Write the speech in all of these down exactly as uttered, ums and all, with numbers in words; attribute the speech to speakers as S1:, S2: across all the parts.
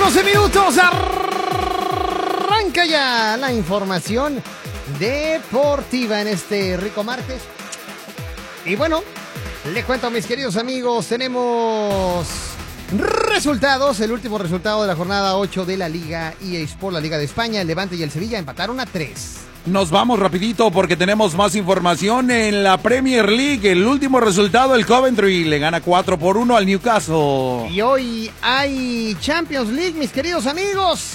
S1: doce minutos, arranca ya la información deportiva en este rico martes. Y bueno, le cuento a mis queridos amigos, tenemos resultados. El último resultado de la jornada ocho de la Liga E A Sport, la Liga de España. El Levante y el Sevilla empataron a tres.
S2: Nos vamos rapidito porque tenemos más información en la Premier League. El último resultado, el Coventry le gana cuatro por uno al Newcastle.
S1: Y hoy hay Champions League, mis queridos amigos.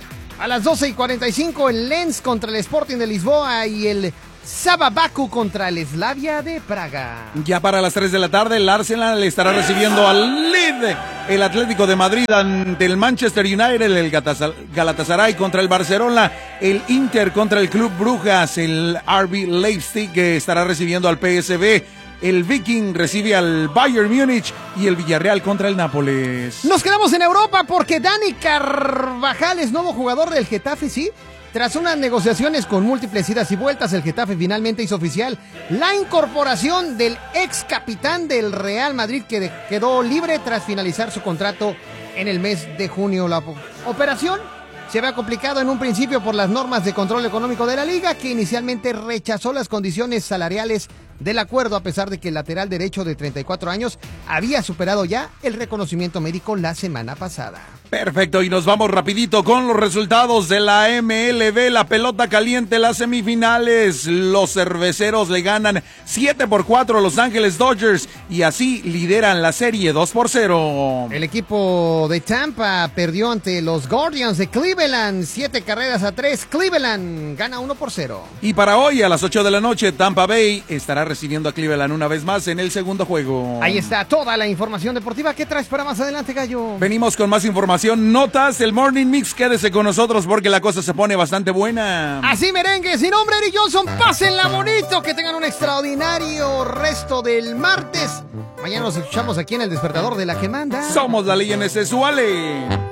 S1: A las doce y cuarenta y cinco, el Lens contra el Sporting de Lisboa y el Saba Baku contra el Slavia de Praga.
S2: Ya para las tres de la tarde, el Arsenal le estará recibiendo al Lille. El Atlético de Madrid ante el Manchester United, el Galatasaray contra el Barcelona, el Inter contra el Club Brujas, el R B Leipzig que estará recibiendo al P S V, el Viking recibe al Bayern Múnich y el Villarreal contra el Nápoles.
S1: Nos quedamos en Europa porque Dani Carvajal es nuevo jugador del Getafe, sí. Tras unas negociaciones con múltiples idas y vueltas, el Getafe finalmente hizo oficial la incorporación del ex capitán del Real Madrid que quedó libre tras finalizar su contrato en el mes de junio. La operación se había complicado en un principio por las normas de control económico de la liga, que inicialmente rechazó las condiciones salariales del acuerdo, a pesar de que el lateral derecho de treinta y cuatro años había superado ya el reconocimiento médico la semana pasada.
S2: Perfecto, y nos vamos rapidito con los resultados de la M L B, la pelota caliente, las semifinales. Los cerveceros le ganan siete por cuatro a Los Ángeles Dodgers y así lideran la serie dos por cero.
S1: El equipo de Tampa perdió ante los Guardians de Cleveland, siete carreras a tres. Cleveland gana uno por cero.
S2: Y para hoy a las ocho de la noche, Tampa Bay estará recibiendo a Cleveland una vez más en el segundo juego.
S1: Ahí está toda la información deportiva. ¿Qué traes para más adelante, Gallo?
S2: Venimos con más información. Notas, el Morning Mix, quédese con nosotros porque la cosa se pone bastante buena.
S1: Así merengue, sin nombre Eric Johnson, pásenla bonito, que tengan un extraordinario resto del martes. Mañana nos escuchamos aquí en El Despertador de la que manda.
S2: Somos la ley en ese Suale.